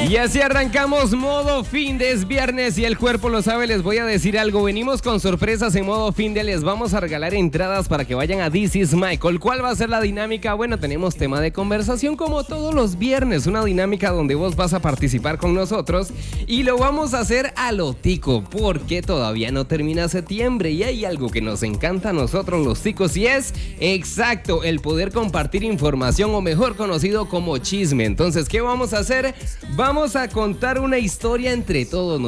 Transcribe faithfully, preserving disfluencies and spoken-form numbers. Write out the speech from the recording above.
Y así arrancamos modo fin de es viernes y el cuerpo lo sabe. Les voy a decir algo, venimos con sorpresas en modo fin de. Les vamos a regalar entradas para que vayan a This is Michael. ¿Cuál va a ser la dinámica? Bueno, tenemos tema de conversación como todos los viernes, una dinámica donde vos vas a participar con nosotros y lo vamos a hacer a lo tico, porque todavía no termina septiembre y hay algo que nos encanta a nosotros los ticos y es, exacto, el poder compartir información, o mejor conocido como chisme. Entonces, ¿qué vamos a hacer? Vamos a contar una historia entre todos